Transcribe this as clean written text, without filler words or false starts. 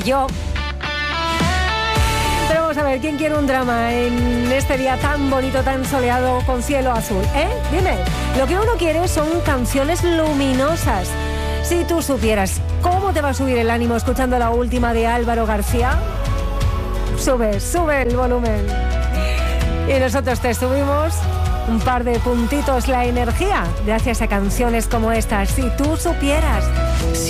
yo. Pero vamos a ver, ¿quién quiere un drama en este día tan bonito, tan soleado, con cielo azul? Dime, lo que uno quiere son canciones luminosas. Si tú supieras cómo te va a subir el ánimo escuchando la última de Álvaro García, sube el volumen. Y nosotros te subimos un par de puntitos la energía gracias a canciones como esta. Si tú supieras.